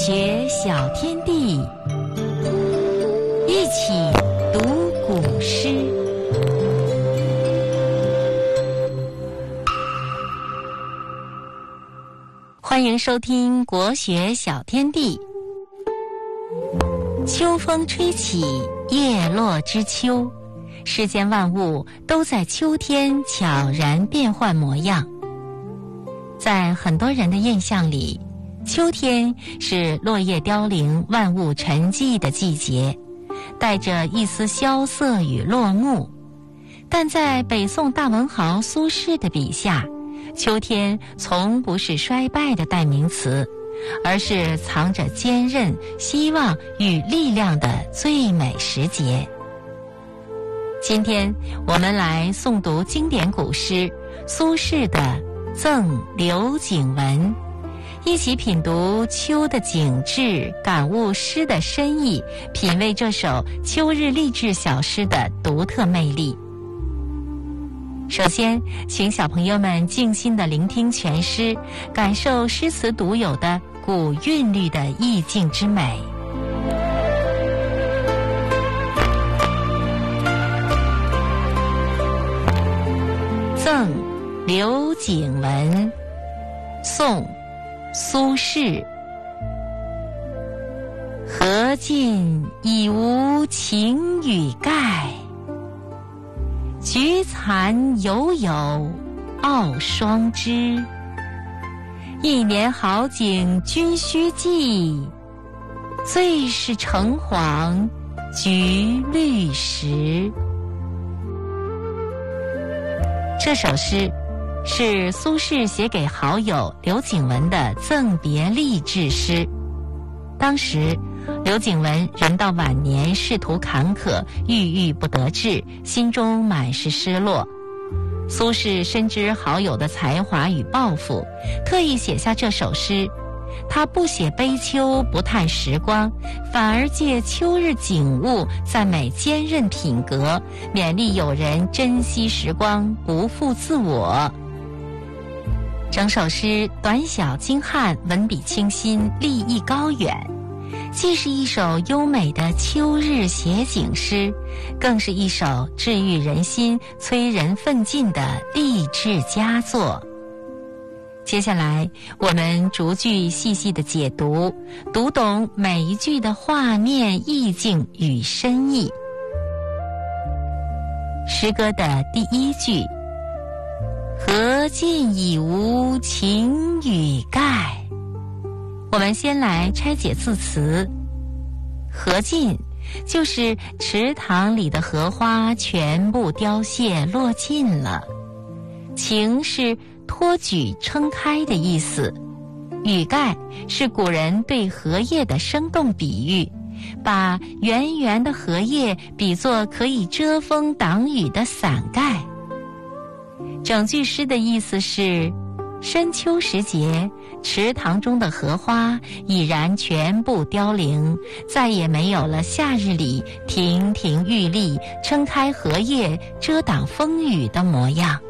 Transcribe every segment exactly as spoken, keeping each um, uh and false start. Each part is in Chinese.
学小天地，一起读古诗。欢迎收听国学小天地。秋风吹起，叶落知秋，世间万物都在秋天悄然变换模样。在很多人的印象里，秋天是落叶凋零、万物沉寂的季节，带着一丝萧瑟与落幕。但在北宋大文豪苏轼的笔下，秋天从不是衰败的代名词，而是藏着坚韧、希望与力量的最美时节。今天我们来诵读经典古诗苏轼的《赠刘景文》，一起品读秋的景致，感悟诗的深意，品味这首秋日励志小诗的独特魅力。首先，请小朋友们静心地聆听全诗，感受诗词独有的古韵律的意境之美。赠刘景文，宋·苏轼。荷尽已无擎雨盖，菊残犹有傲霜枝。一年好景君须记，最是橙黄橘绿时。这首诗是苏轼写给好友刘景文的赠别励志诗。当时刘景文人到晚年，仕途坎坷，郁郁不得志，心中满是失落。苏轼深知好友的才华与抱负，特意写下这首诗。他不写悲秋，不叹时光，反而借秋日景物赞美坚韧品格，勉励友人珍惜时光，不负自我。整首诗短小精悍，文笔清新，立意高远，既是一首优美的秋日写景诗，更是一首治愈人心、催人奋进的励志佳作。接下来我们逐句细细的解读，读懂每一句的画面意境与深意。诗歌的第一句，荷尽已无擎雨盖。我们先来拆解字词。荷尽就是池塘里的荷花全部凋谢落尽了，擎是托举撑开的意思，雨盖是古人对荷叶的生动比喻，把圆圆的荷叶比作可以遮风挡雨的伞盖。整句诗的意思是，深秋时节，池塘中的荷花已然全部凋零，再也没有了夏日里亭亭玉立、撑开荷叶遮挡风雨的模样。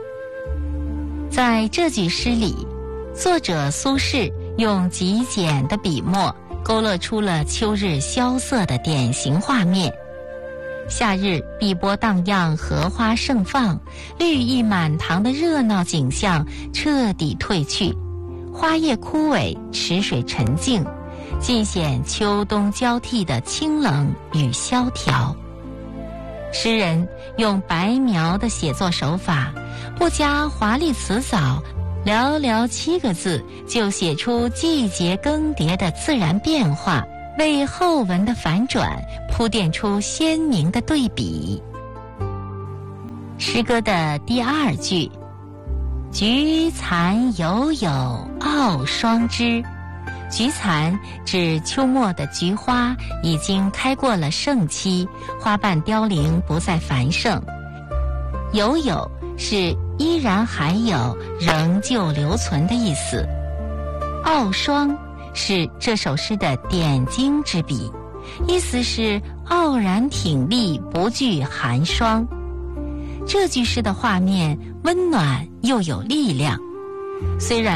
在这句诗里，作者苏轼用极简的笔墨勾勒出了秋日萧瑟的典型画面。夏日碧波荡漾，荷花盛放，绿意满堂的热闹景象彻底褪去，花叶枯萎，池水沉静，尽显秋冬交替的清冷与萧条。诗人用白描的写作手法，不加华丽辞藻，寥寥七个字就写出季节更迭的自然变化，为后文的反转铺垫出鲜明的对比。诗歌的第二句，菊残犹有傲霜枝。菊残指秋末的菊花已经开过了盛期，花瓣凋零，不再繁盛。犹有是依然还有，仍旧留存的意思。傲霜是这首诗的点睛之笔，意思是傲然挺立，不惧寒霜。这句诗的画面温暖又有力量，虽然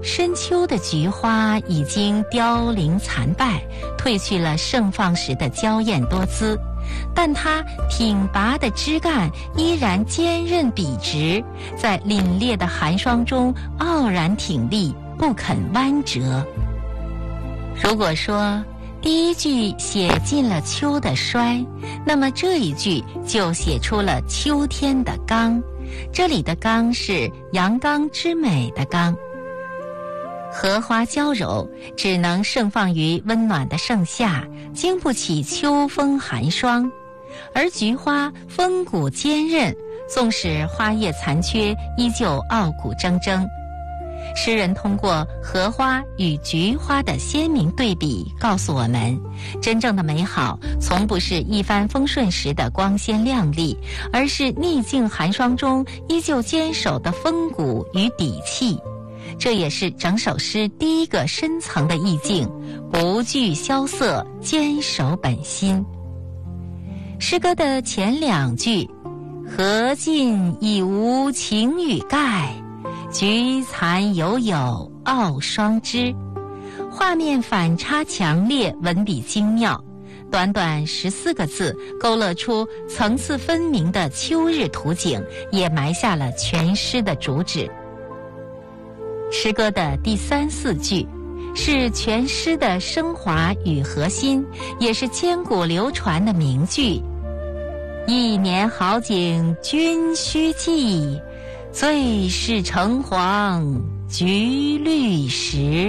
深秋的菊花已经凋零残败，褪去了盛放时的娇艳多姿，但它挺拔的枝干依然坚韧笔直，在凛冽的寒霜中傲然挺立，不肯弯折。如果说第一句写尽了秋的衰，那么这一句就写出了秋天的刚。这里的刚是阳刚之美的刚。荷花娇柔，只能盛放于温暖的盛夏，经不起秋风寒霜；而菊花风骨坚韧，纵使花叶残缺，依旧傲骨铮铮。诗人通过荷花与菊花的鲜明对比，告诉我们，真正的美好从不是一帆风顺时的光鲜亮丽，而是逆境寒霜中依旧坚守的风骨与底气。这也是整首诗第一个深层的意境，不惧萧瑟，坚守本心。诗歌的前两句，荷尽已无晴雨盖，菊残犹有傲霜枝，画面反差强烈，文笔精妙。短短十四个字，勾勒出层次分明的秋日图景，也埋下了全诗的主旨。诗歌的第三四句是全诗的升华与核心，也是千古流传的名句：一年好景君须记，最是橙黄橘绿时。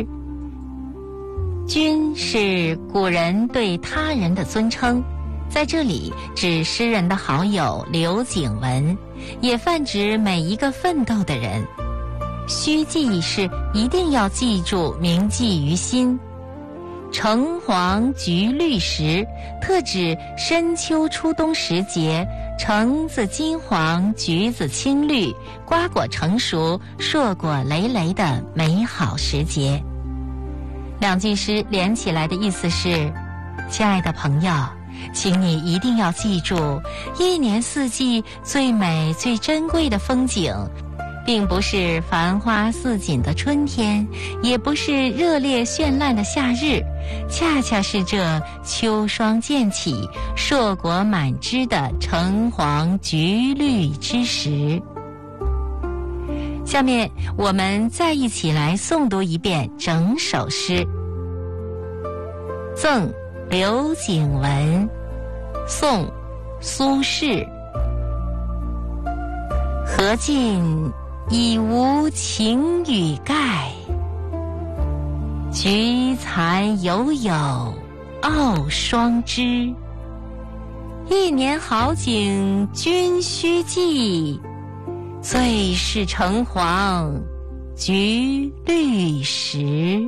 君是古人对他人的尊称，在这里指诗人的好友刘景文，也泛指每一个奋斗的人。须记是一定要记住，铭记于心。橙黄橘绿时，特指深秋初冬时节，橙子金黄，橘子青绿，瓜果成熟，硕果累累的美好时节。两句诗连起来的意思是，亲爱的朋友，请你一定要记住，一年四季最美最珍贵的风景，并不是繁花似锦的春天，也不是热烈绚烂的夏日，恰恰是这秋霜渐起，硕果满枝的橙黄橘绿之时。下面我们再一起来诵读一遍整首诗。赠刘景文，宋，苏轼。荷尽已无晴雨盖，菊残犹有傲霜枝。一年好景君须记，最是橙黄橘绿时。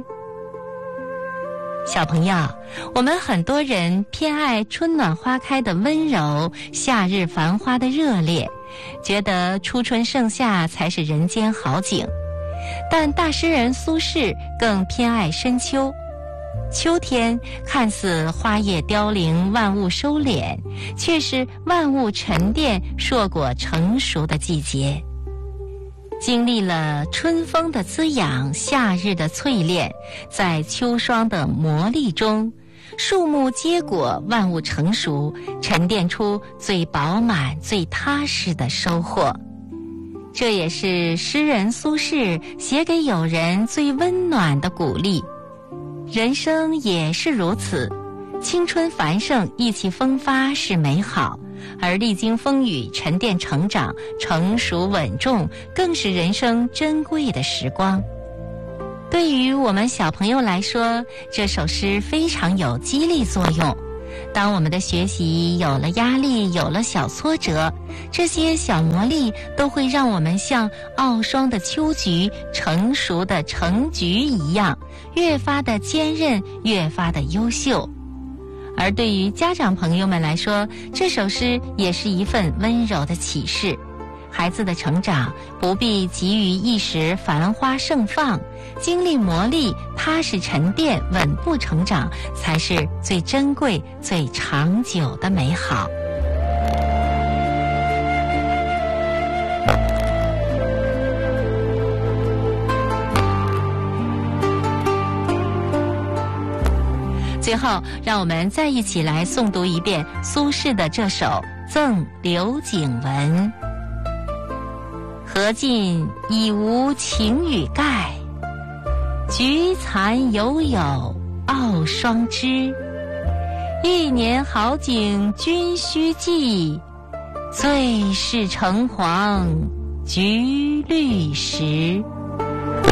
小朋友，我们很多人偏爱春暖花开的温柔，夏日繁花的热烈，觉得初春盛夏才是人间好景。但大诗人苏轼更偏爱深秋。秋天看似花叶凋零，万物收敛，却是万物沉淀，硕果成熟的季节。经历了春风的滋养，夏日的淬炼，在秋霜的磨砺中，树木结果，万物成熟，沉淀出最饱满最踏实的收获。这也是诗人苏轼写给友人最温暖的鼓励。人生也是如此，青春繁盛，意气风发是美好，而历经风雨，沉淀成长，成熟稳重，更是人生珍贵的时光。对于我们小朋友来说，这首诗非常有激励作用。当我们的学习有了压力，有了小挫折，这些小磨砺都会让我们像傲霜的秋菊，成熟的橙橘一样，越发的坚韧，越发的优秀。而对于家长朋友们来说，这首诗也是一份温柔的启示。孩子的成长不必急于一时繁花盛放，经历磨砺，踏实沉淀，稳步成长，才是最珍贵最长久的美好。 最后，让我们再一起来诵读一遍苏轼的这首《赠刘景文》：荷尽已无擎雨盖，菊残犹有傲霜枝。一年好景君须记，最是橙黄橘绿时。